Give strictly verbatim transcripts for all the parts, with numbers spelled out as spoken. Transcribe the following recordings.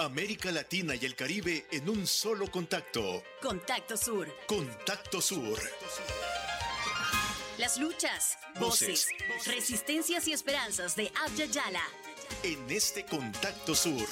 América Latina y el Caribe en un solo contacto. Contacto Sur. Contacto Sur. Las luchas, voces, voces resistencias y esperanzas de Abya Yala. En este Contacto Sur.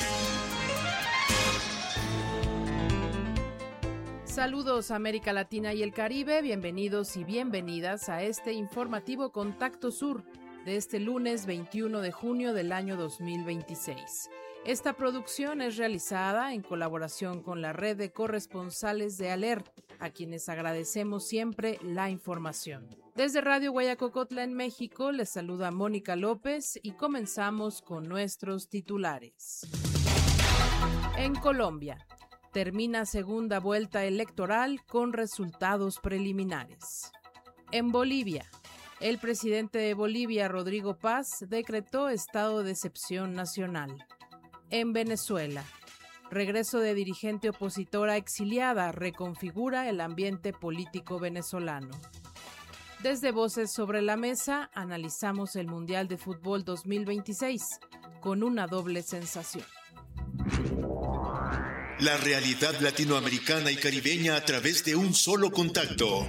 Saludos América Latina y el Caribe, bienvenidos y bienvenidas a este informativo Contacto Sur de este lunes veintiuno de junio del año dos mil veintiséis. Esta producción es realizada en colaboración con la red de corresponsales de Alert, a quienes agradecemos siempre la información. Desde Radio Guayacocotla en México les saluda Mónica López y comenzamos con nuestros titulares. En Colombia, termina segunda vuelta electoral con resultados preliminares. En Bolivia, el presidente de Bolivia, Rodrigo Paz, decretó estado de excepción nacional. En Venezuela, regreso de dirigente opositora exiliada reconfigura el ambiente político venezolano. Desde Voces sobre la Mesa, analizamos el Mundial de Fútbol dos mil veintiséis con una doble sensación. La realidad latinoamericana y caribeña a través de un solo contacto.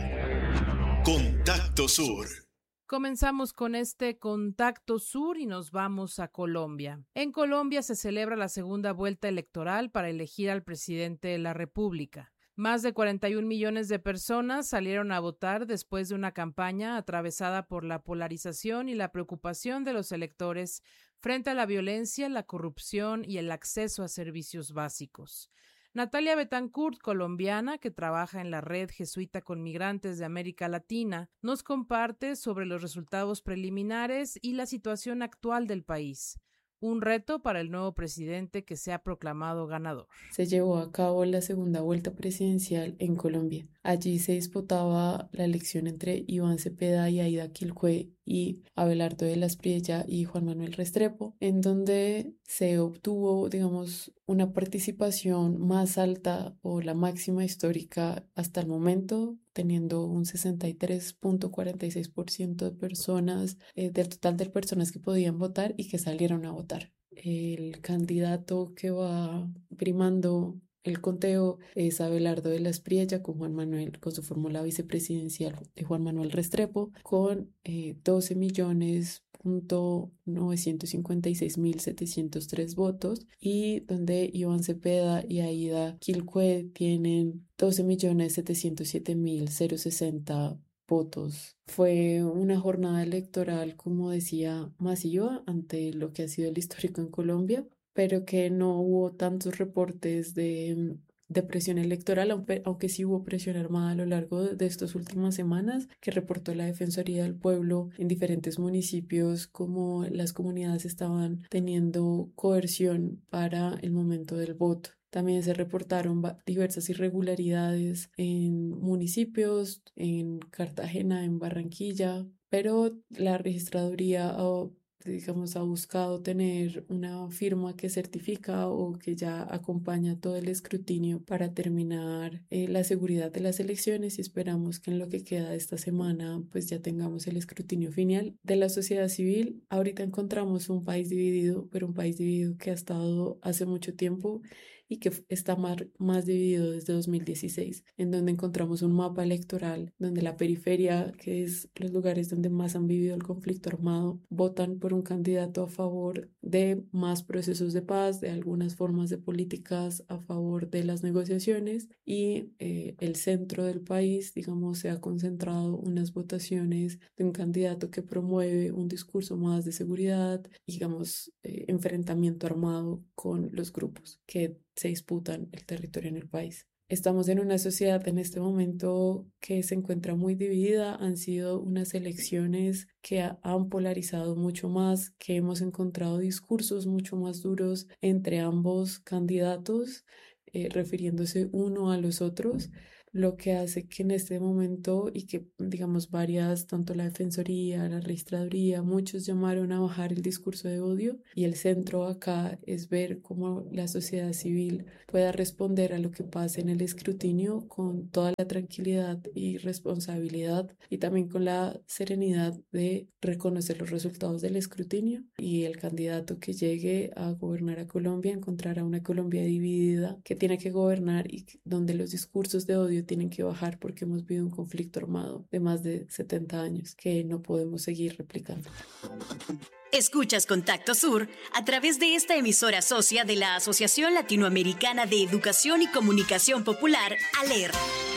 Contacto Sur. Comenzamos con este Contacto Sur y nos vamos a Colombia. En Colombia se celebra la segunda vuelta electoral para elegir al presidente de la República. Más de cuarenta y un millones de personas salieron a votar después de una campaña atravesada por la polarización y la preocupación de los electores frente a la violencia, la corrupción y el acceso a servicios básicos. Natalia Betancourt, colombiana que trabaja en la Red Jesuita con Migrantes de América Latina, nos comparte sobre los resultados preliminares y la situación actual del país. Un reto para el nuevo presidente que se ha proclamado ganador. Se llevó a cabo la segunda vuelta presidencial en Colombia. Allí se disputaba la elección entre Iván Cepeda y Aida Quilcue y Abelardo de las Priella y Juan Manuel Restrepo, en donde se obtuvo, digamos, una participación más alta o la máxima histórica hasta el momento, teniendo un sesenta y tres punto cuarenta y seis por ciento de personas, eh, del total de personas que podían votar y que salieron a votar. El candidato que va primando el conteo es Abelardo de las Priella con Juan Manuel, con su fórmula vicepresidencial de Juan Manuel Restrepo, con eh, doce millones punto novecientos cincuenta y seis mil setecientos tres votos, y donde Iván Cepeda y Aida Quilcue tienen doce millones setecientos siete mil sesenta votos. Fue una jornada electoral, como decía, masiva ante lo que ha sido el histórico en Colombia, pero que no hubo tantos reportes de, de presión electoral, aunque, aunque sí hubo presión armada a lo largo de, de estas últimas semanas, que reportó la Defensoría del Pueblo en diferentes municipios, como las comunidades estaban teniendo coerción para el momento del voto. También se reportaron diversas irregularidades en municipios, en Cartagena, en Barranquilla, pero la registraduría oh, digamos, ha buscado tener una firma que certifica o que ya acompaña todo el escrutinio para terminar eh, la seguridad de las elecciones, y esperamos que en lo que queda de esta semana pues ya tengamos el escrutinio final de la sociedad civil. Ahorita encontramos un país dividido, pero un país dividido que ha estado hace mucho tiempo y que está más, más dividido desde dos mil dieciséis, en donde encontramos un mapa electoral donde la periferia, que es los lugares donde más han vivido el conflicto armado, votan por un candidato a favor de más procesos de paz, de algunas formas de políticas a favor de las negociaciones, y eh, el centro del país, digamos, se ha concentrado unas votaciones de un candidato que promueve un discurso más de seguridad, digamos, eh, enfrentamiento armado con los grupos que se disputan el territorio en el país. Estamos en una sociedad en este momento que se encuentra muy dividida. Han sido unas elecciones que han polarizado mucho más, que hemos encontrado discursos mucho más duros entre ambos candidatos, eh, refiriéndose uno a los otros. lo que hace que en este momento y que digamos varias, tanto la Defensoría, la Registraduría, muchos llamaron a bajar el discurso de odio, y el centro acá es ver cómo la sociedad civil pueda responder a lo que pasa en el escrutinio con toda la tranquilidad y responsabilidad, y también con la serenidad de reconocer los resultados del escrutinio, y el candidato que llegue a gobernar a Colombia encontrará una Colombia dividida que tiene que gobernar y donde los discursos de odio tienen que bajar, porque hemos vivido un conflicto armado de más de setenta años que no podemos seguir replicando. Escuchas Contacto Sur a través de esta emisora socia de la Asociación Latinoamericana de Educación y Comunicación Popular, ALER.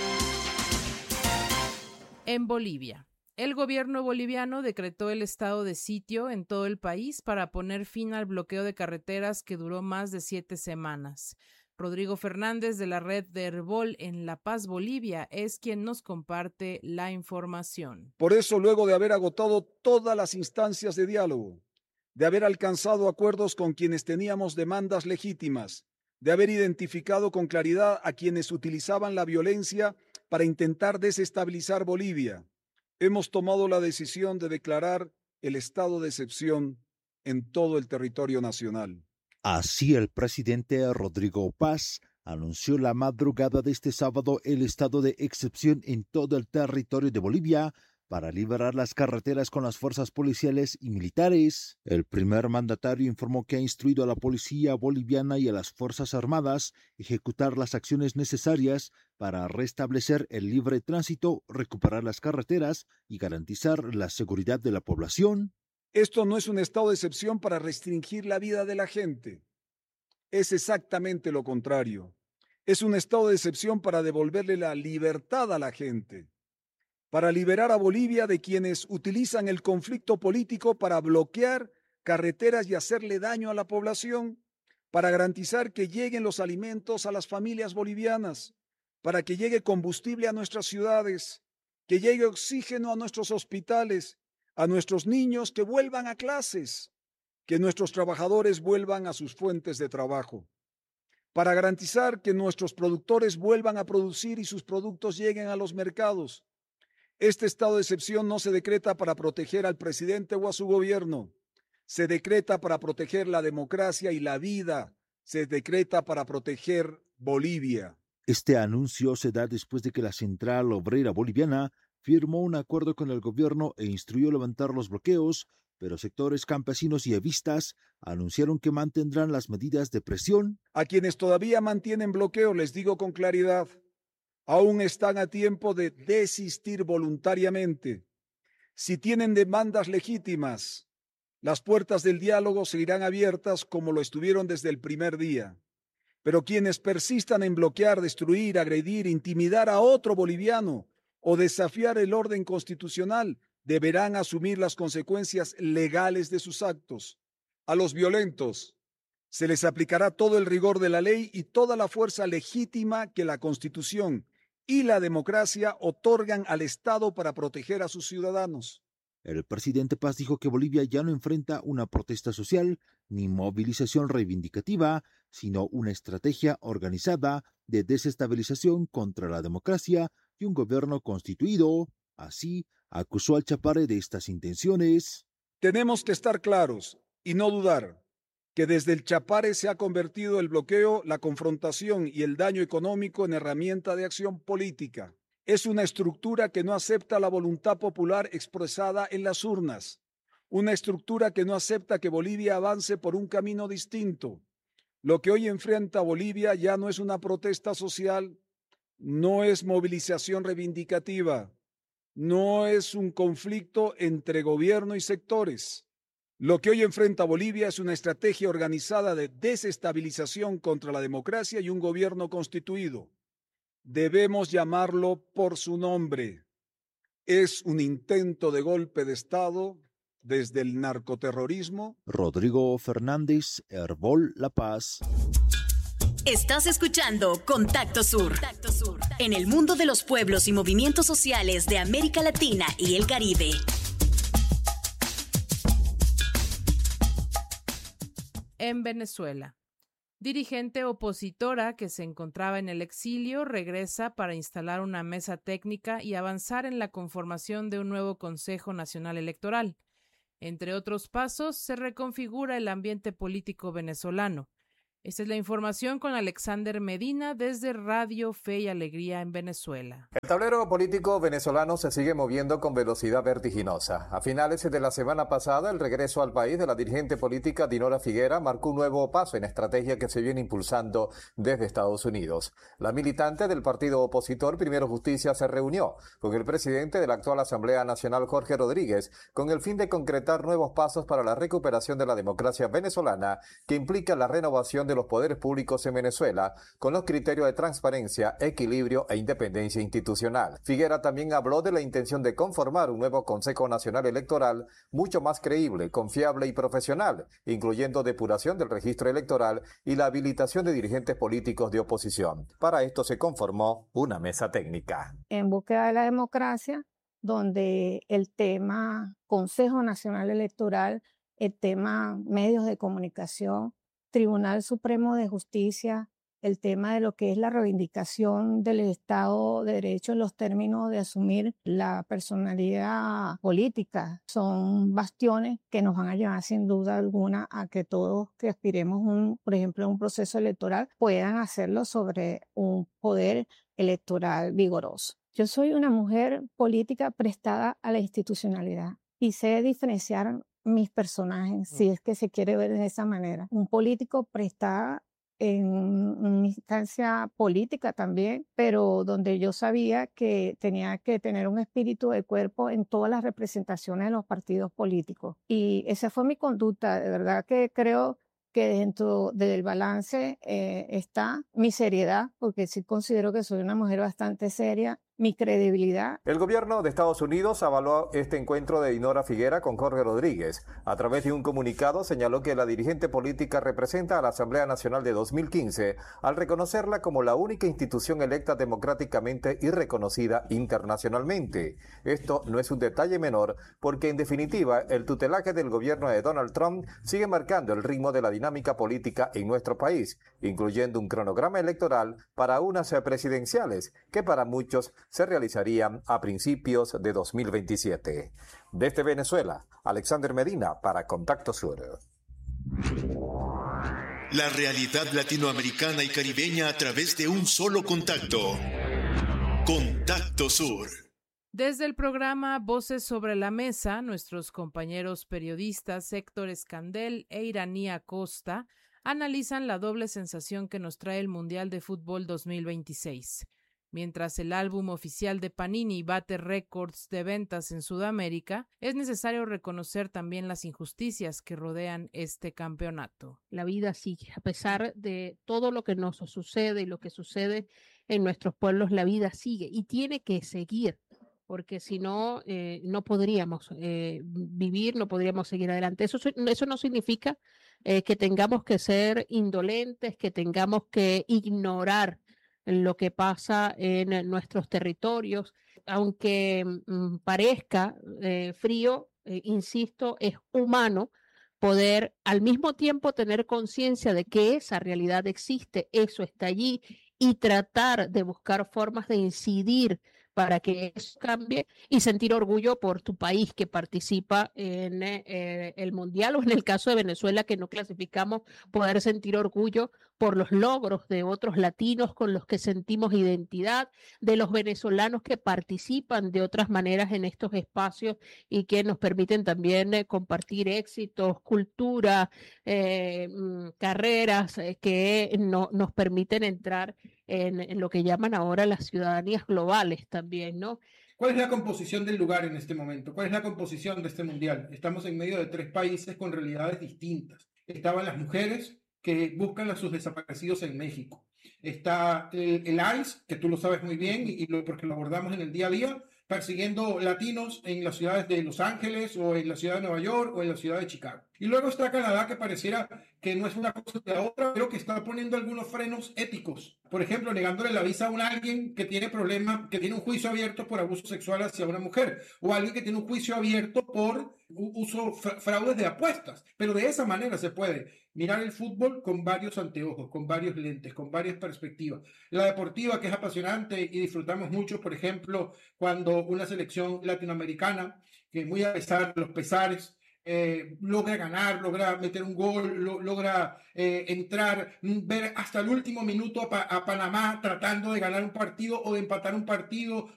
En Bolivia, el gobierno boliviano decretó el estado de sitio en todo el país para poner fin al bloqueo de carreteras que duró más de siete semanas. Rodrigo Fernández, de la red de Herbol en La Paz, Bolivia, es quien nos comparte la información. Por eso, luego de haber agotado todas las instancias de diálogo, de haber alcanzado acuerdos con quienes teníamos demandas legítimas, de haber identificado con claridad a quienes utilizaban la violencia para intentar desestabilizar Bolivia, hemos tomado la decisión de declarar el estado de excepción en todo el territorio nacional. Así, el presidente Rodrigo Paz anunció la madrugada de este sábado el estado de excepción en todo el territorio de Bolivia para liberar las carreteras con las fuerzas policiales y militares. El primer mandatario informó que ha instruido a la policía boliviana y a las Fuerzas Armadas ejecutar las acciones necesarias para restablecer el libre tránsito, recuperar las carreteras y garantizar la seguridad de la población. Esto no es un estado de excepción para restringir la vida de la gente. Es exactamente lo contrario. Es un estado de excepción para devolverle la libertad a la gente, para liberar a Bolivia de quienes utilizan el conflicto político para bloquear carreteras y hacerle daño a la población, para garantizar que lleguen los alimentos a las familias bolivianas, para que llegue combustible a nuestras ciudades, que llegue oxígeno a nuestros hospitales, a nuestros niños que vuelvan a clases, que nuestros trabajadores vuelvan a sus fuentes de trabajo, para garantizar que nuestros productores vuelvan a producir y sus productos lleguen a los mercados. Este estado de excepción no se decreta para proteger al presidente o a su gobierno, se decreta para proteger la democracia y la vida, se decreta para proteger Bolivia. Este anuncio se da después de que la Central Obrera Boliviana firmó un acuerdo con el gobierno e instruyó levantar los bloqueos, pero sectores campesinos y evistas anunciaron que mantendrán las medidas de presión. A quienes todavía mantienen bloqueo les digo con claridad, aún están a tiempo de desistir voluntariamente. Si tienen demandas legítimas, las puertas del diálogo seguirán abiertas como lo estuvieron desde el primer día. Pero quienes persistan en bloquear, destruir, agredir, intimidar a otro boliviano o desafiar el orden constitucional, deberán asumir las consecuencias legales de sus actos. A los violentos se les aplicará todo el rigor de la ley y toda la fuerza legítima que la Constitución y la democracia otorgan al Estado para proteger a sus ciudadanos. El presidente Paz dijo que Bolivia ya no enfrenta una protesta social ni movilización reivindicativa, sino una estrategia organizada de desestabilización contra la democracia y un gobierno constituido. Así, acusó al Chapare de estas intenciones. Tenemos que estar claros y no dudar que desde el Chapare se ha convertido el bloqueo, la confrontación y el daño económico en herramienta de acción política. Es una estructura que no acepta la voluntad popular expresada en las urnas, una estructura que no acepta que Bolivia avance por un camino distinto. Lo que hoy enfrenta Bolivia ya no es una protesta social, no es movilización reivindicativa, no es un conflicto entre gobierno y sectores. Lo que hoy enfrenta Bolivia es una estrategia organizada de desestabilización contra la democracia y un gobierno constituido. Debemos llamarlo por su nombre. Es un intento de golpe de Estado desde el narcoterrorismo. Rodrigo Fernández, Herbol, La Paz. Estás escuchando Contacto Sur. Contacto Sur, en el mundo de los pueblos y movimientos sociales de América Latina y el Caribe. En Venezuela, dirigente opositora que se encontraba en el exilio, regresa para instalar una mesa técnica y avanzar en la conformación de un nuevo Consejo Nacional Electoral. Entre otros pasos, se reconfigura el ambiente político venezolano. Esta es la información con Alexander Medina desde Radio Fe y Alegría en Venezuela. El tablero político venezolano se sigue moviendo con velocidad vertiginosa. A finales de la semana pasada, el regreso al país de la dirigente política Dinora Figuera marcó un nuevo paso en la estrategia que se viene impulsando desde Estados Unidos. La militante del partido opositor Primero Justicia se reunió con el presidente de la actual Asamblea Nacional, Jorge Rodríguez, con el fin de concretar nuevos pasos para la recuperación de la democracia venezolana, que implica la renovación de los poderes públicos en Venezuela con los criterios de transparencia, equilibrio e independencia institucional. Figuera también habló de la intención de conformar un nuevo Consejo Nacional Electoral mucho más creíble, confiable y profesional, incluyendo depuración del registro electoral y la habilitación de dirigentes políticos de oposición. Para esto se conformó una mesa técnica. En búsqueda de la democracia, donde el tema Consejo Nacional Electoral, el tema medios de comunicación, Tribunal Supremo de Justicia, el tema de lo que es la reivindicación del Estado de Derecho en los términos de asumir la personalidad política, son bastiones que nos van a llevar sin duda alguna a que todos que aspiremos, un, por ejemplo, a un proceso electoral, puedan hacerlo sobre un poder electoral vigoroso. Yo soy una mujer política prestada a la institucionalidad y sé diferenciar mis personajes, si es que se quiere ver de esa manera. Un político prestado en una instancia política también, pero donde yo sabía que tenía que tener un espíritu de cuerpo en todas las representaciones de los partidos políticos. Y esa fue mi conducta. De verdad que creo que dentro del balance eh, está mi seriedad, porque sí considero que soy una mujer bastante seria, mi credibilidad. El gobierno de Estados Unidos avaló este encuentro de Dinora Figuera con Jorge Rodríguez. A través de un comunicado señaló que la dirigente política representa a la Asamblea Nacional de dos mil quince al reconocerla como la única institución electa democráticamente y reconocida internacionalmente. Esto no es un detalle menor porque en definitiva el tutelaje del gobierno de Donald Trump sigue marcando el ritmo de la dinámica política en nuestro país, incluyendo un cronograma electoral para unas presidenciales que para muchos se realizarían a principios de dos mil veintisiete. Desde Venezuela, Alexander Medina para Contacto Sur. La realidad latinoamericana y caribeña a través de un solo contacto. Contacto Sur. Desde el programa Voces sobre la Mesa, nuestros compañeros periodistas Héctor Escandel e Iranía Costa analizan la doble sensación que nos trae el Mundial de Fútbol dos mil veintiséis. Mientras el álbum oficial de Panini bate récords de ventas en Sudamérica, es necesario reconocer también las injusticias que rodean este campeonato. La vida sigue, a pesar de todo lo que nos sucede y lo que sucede en nuestros pueblos, la vida sigue y tiene que seguir, porque si no, eh, no podríamos eh, vivir, no podríamos seguir adelante. Eso, eso no significa eh, que tengamos que ser indolentes, que tengamos que ignorar lo que pasa en nuestros territorios, aunque mm, parezca eh, frío, eh, insisto, es humano poder al mismo tiempo tener conciencia de que esa realidad existe, eso está allí, y tratar de buscar formas de incidir para que eso cambie y sentir orgullo por tu país que participa en eh, el Mundial, o en el caso de Venezuela que no clasificamos, poder sentir orgullo por los logros de otros latinos con los que sentimos identidad, de los venezolanos que participan de otras maneras en estos espacios y que nos permiten también eh, compartir éxitos, cultura, eh, carreras eh, que no, nos permiten entrar en, en lo que llaman ahora las ciudadanías globales también, ¿no? ¿Cuál es la composición del lugar en este momento? ¿Cuál es la composición de este mundial? Estamos en medio de tres países con realidades distintas. Estaban las mujeres que buscan a sus desaparecidos en México. Está el, el I C E, que tú lo sabes muy bien y, y lo, porque lo abordamos en el día a día, persiguiendo latinos en las ciudades de Los Ángeles o en la ciudad de Nueva York o en la ciudad de Chicago. Y luego está Canadá, que pareciera que no es una cosa de la otra, pero que está poniendo algunos frenos éticos. Por ejemplo, negándole la visa a un alguien que tiene problema, que tiene un juicio abierto por abuso sexual hacia una mujer, o alguien que tiene un juicio abierto por uso fra fraudes de apuestas, pero de esa manera se puede mirar el fútbol con varios anteojos, con varios lentes, con varias perspectivas. La deportiva, que es apasionante y disfrutamos mucho, por ejemplo, cuando una selección latinoamericana, que muy a pesar de los pesares, Eh, logra ganar, logra meter un gol, lo, logra eh, entrar, ver hasta el último minuto a, pa a Panamá tratando de ganar un partido o de empatar un partido